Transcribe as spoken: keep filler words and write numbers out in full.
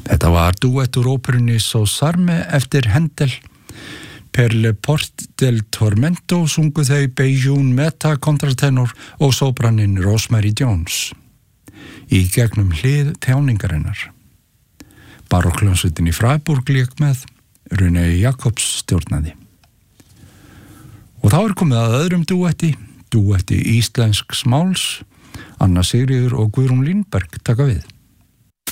Þetta var duett úr óperunni Sausarme eftir Händel. Per le Porte del Tormento sungu þau Bejun Meta kontratenor og sopraninn Rosemary Jones í gegnum hlið þjáningarinnar. Barokkhljómsveitin í Freiburg lék með, Rune Jakobs stjórnaði. Og þá er komið að öðrum duetti, duetti íslensks máls, Anna Sigríður og Guðrún Línberg taka við.